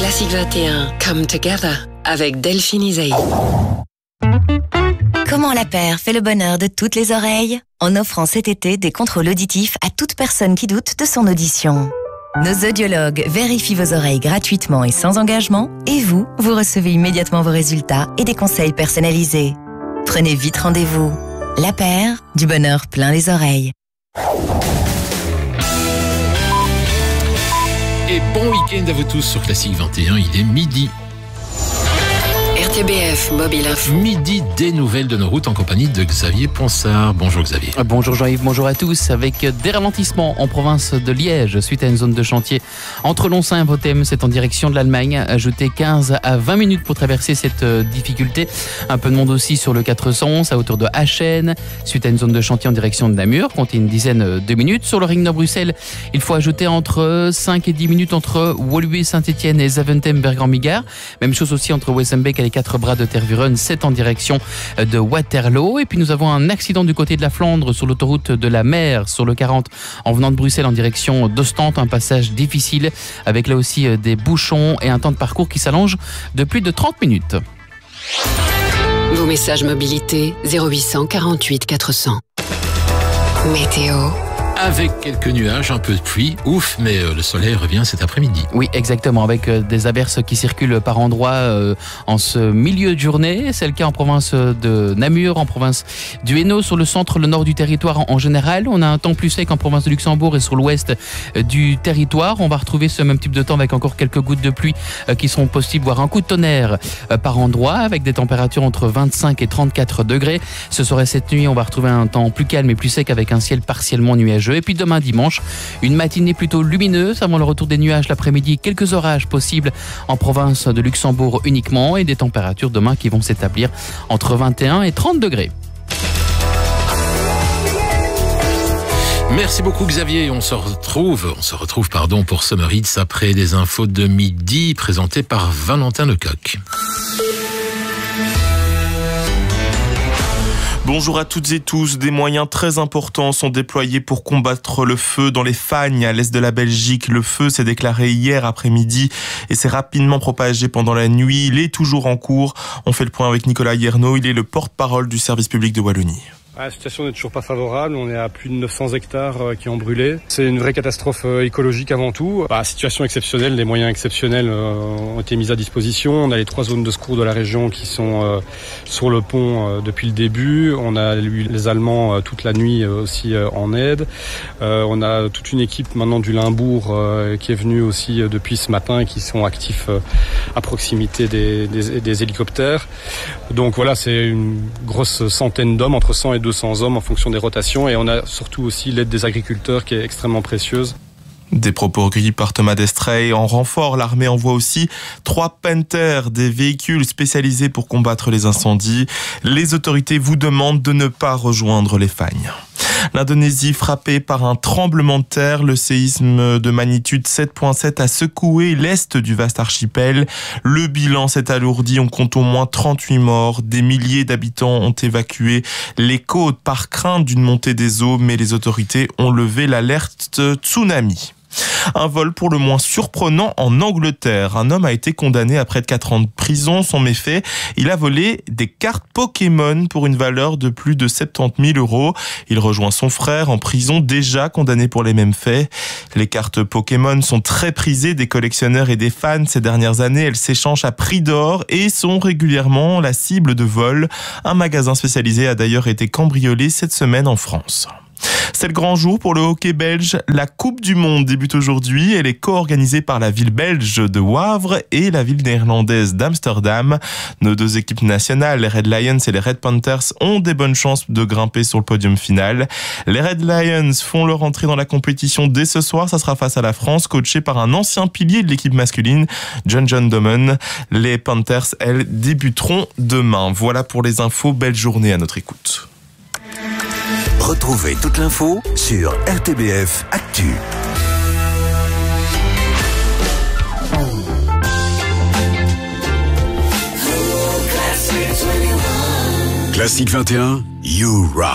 Classique 21, Come Together, avec Delphine Isaïe. Comment la paire fait le bonheur de toutes les oreilles? En offrant cet été des contrôles auditifs à toute personne qui doute de son audition. Nos audiologues vérifient vos oreilles gratuitement et sans engagement, et vous recevez immédiatement vos résultats et des conseils personnalisés. Prenez vite rendez-vous. La paire, du bonheur plein les oreilles. Et bon week-end à vous tous sur Classique 21, il est midi. RTBF Mobile Info. Midi, des nouvelles de nos routes en compagnie de Xavier Ponsard. Bonjour Xavier. Bonjour Jean-Yves, bonjour à tous. Avec des ralentissements en province de Liège suite à une zone de chantier entre Lonsin et Bothème, c'est en direction de l'Allemagne. Ajoutez 15 à 20 minutes pour traverser cette difficulté. Un peu de monde aussi sur le 411 à hauteur de Achen suite à une zone de chantier en direction de Namur. Comptez une dizaine de minutes. Sur le ring Nord-Bruxelles, il faut ajouter entre 5 et 10 minutes entre Woluwe, Saint-Etienne et Zaventem, Bergen-Migard. Même chose aussi entre Wezenbeek et les 4 bras de Tervuren, c'est en direction de Waterloo. Et puis nous avons un accident du côté de la Flandre sur l'autoroute de la Mer, sur le 40, en venant de Bruxelles en direction d'Ostende. Un passage difficile avec là aussi des bouchons et un temps de parcours qui s'allonge de plus de 30 minutes. Vos messages mobilité 0800 48 400. Météo. Avec quelques nuages, un peu de pluie, ouf, mais le soleil revient cet après-midi. Oui, exactement, avec des averses qui circulent par endroits en ce milieu de journée. C'est le cas en province de Namur, en province du Hainaut, sur le centre, le nord du territoire en général. On a un temps plus sec en province de Luxembourg et sur l'ouest du territoire. On va retrouver ce même type de temps avec encore quelques gouttes de pluie qui seront possibles, voire un coup de tonnerre par endroit, avec des températures entre 25 et 34 degrés. Ce soir et cette nuit, on va retrouver un temps plus calme et plus sec avec un ciel partiellement nuageux. Et puis demain dimanche, une matinée plutôt lumineuse avant le retour des nuages l'après-midi. Quelques orages possibles en province de Luxembourg uniquement et des températures demain qui vont s'établir entre 21 et 30 degrés. Merci beaucoup Xavier. On se retrouve pour Summer Hits après les infos de midi présentées par Valentin Lecoq. Bonjour à toutes et tous. Des moyens très importants sont déployés pour combattre le feu dans les Fagnes, à l'est de la Belgique. Le feu s'est déclaré hier après-midi et s'est rapidement propagé pendant la nuit. Il est toujours en cours. On fait le point avec Nicolas Yernaud. Il est le porte-parole du service public de Wallonie. La situation n'est toujours pas favorable, on est à plus de 900 hectares qui ont brûlé. C'est une vraie catastrophe écologique avant tout. Situation exceptionnelle, des moyens exceptionnels ont été mis à disposition. On a les 3 zones de secours de la région qui sont sur le pont depuis le début. On a eu les Allemands toute la nuit aussi en aide. On a toute une équipe maintenant du Limbourg qui est venue aussi depuis ce matin et qui sont actifs à proximité des hélicoptères. Donc voilà, c'est une grosse centaine d'hommes, entre 100 et 200 hommes en fonction des rotations, et on a surtout aussi l'aide des agriculteurs qui est extrêmement précieuse. Des propos recueillis par Thomas Destrey. En renfort, l'armée envoie aussi 3 Panthers, des véhicules spécialisés pour combattre les incendies. Les autorités vous demandent de ne pas rejoindre les Fagnes. L'Indonésie frappée par un tremblement de terre. Le séisme de magnitude 7.7 a secoué l'est du vaste archipel. Le bilan s'est alourdi. On compte au moins 38 morts. Des milliers d'habitants ont évacué les côtes par crainte d'une montée des eaux, mais les autorités ont levé l'alerte tsunami. Un vol pour le moins surprenant en Angleterre. Un homme a été condamné à près de 4 ans de prison. Son méfait, il a volé des cartes Pokémon pour une valeur de plus de 70 000 €. Il rejoint son frère en prison, déjà condamné pour les mêmes faits. Les cartes Pokémon sont très prisées des collectionneurs et des fans ces dernières années. Elles s'échangent à prix d'or et sont régulièrement la cible de vols. Un magasin spécialisé a d'ailleurs été cambriolé cette semaine en France. C'est le grand jour pour le hockey belge. La Coupe du Monde débute aujourd'hui. Elle est co-organisée par la ville belge de Wavre et la ville néerlandaise d'Amsterdam. Nos 2 équipes nationales, les Red Lions et les Red Panthers, ont des bonnes chances de grimper sur le podium final. Les Red Lions font leur entrée dans la compétition dès ce soir. Ça sera face à la France, coaché par un ancien pilier de l'équipe masculine, John Domen. Les Panthers, elles, débuteront demain. Voilà pour les infos. Belle journée à notre écoute. Retrouvez toute l'info sur RTBF Actu. Classique 21, You Rock.